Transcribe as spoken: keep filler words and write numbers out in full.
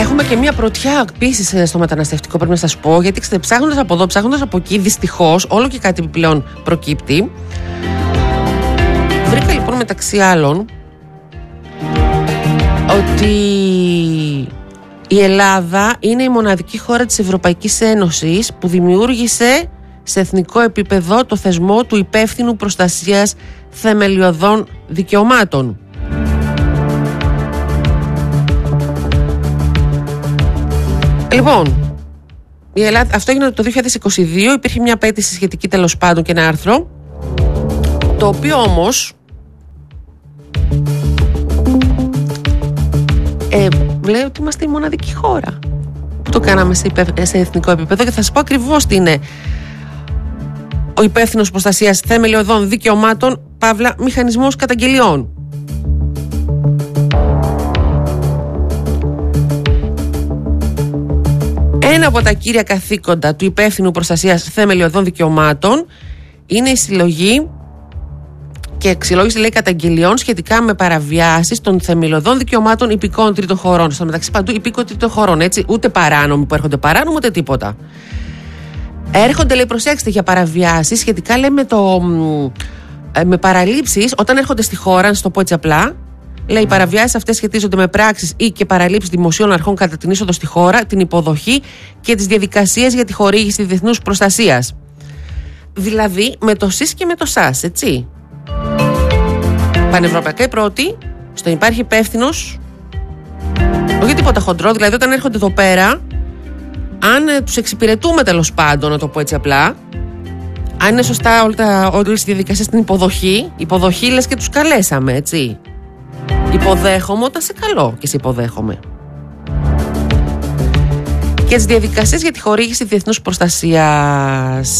Έχουμε και μια πρωτιά επίσης στο μεταναστευτικό, πρέπει να σας πω, γιατί ξέρετε, ψάχνοντας από εδώ, ψάχνοντας από εκεί, δυστυχώς όλο και κάτι επιπλέον προκύπτει. Βρήκα λοιπόν μεταξύ άλλων ότι η Ελλάδα είναι η μοναδική χώρα της Ευρωπαϊκής Ένωσης που δημιούργησε σε εθνικό επίπεδο το θεσμό του υπεύθυνου προστασίας θεμελιωδών δικαιωμάτων. Λοιπόν, η Ελλάδα, αυτό έγινε το δύο χιλιάδες είκοσι δύο, υπήρχε μια απέτηση σχετική τέλος πάντων και ένα άρθρο, το οποίο όμως ε, λέει ότι είμαστε η μοναδική χώρα που το κάναμε σε, υπε, σε εθνικό επίπεδο, και θα σας πω ακριβώς τι είναι ο υπεύθυνος προστασίας θεμελιωδών δικαιωμάτων, παύλα μηχανισμός καταγγελιών. Ένα από τα κύρια καθήκοντα του υπεύθυνου προστασίας θεμελιωδών δικαιωμάτων είναι η συλλογή και αξιολόγηση, λέει, καταγγελιών σχετικά με παραβιάσεις των θεμελιωδών δικαιωμάτων υπηκών τρίτων χωρών. Στο μεταξύ παντού υπήκο τρίτων χωρών, έτσι, ούτε παράνομοι που έρχονται παράνομοι, ούτε τίποτα. Έρχονται, λέει, προσέξτε, για παραβιάσεις σχετικά, λέει, με, το, με παραλήψεις όταν έρχονται στη χώρα, να σου το πω έτσι απλά. Λέει, οι παραβιάσεις αυτές σχετίζονται με πράξεις ή και παραλήψεις δημοσίων αρχών κατά την είσοδο στη χώρα, την υποδοχή και τις διαδικασίες για τη χορήγηση διεθνούς προστασίας. Δηλαδή με το ΣΥΣ και με το ΣΑΣ, έτσι. Πανευρωπαϊκά η πρώτη, στον υπάρχει υπεύθυνος, όχι τίποτα χοντρό, δηλαδή όταν έρχονται εδώ πέρα, αν ε, τους εξυπηρετούμε τέλος πάντων, να το πω έτσι απλά, αν είναι σωστά όλες οι διαδικασίες στην υποδοχή, υποδοχή λες και τους καλέσαμε, έτσι. Υποδέχομαι όταν σε καλώ και σε υποδέχομαι. Και τις διαδικασίες για τη χορήγηση διεθνούς προστασίας.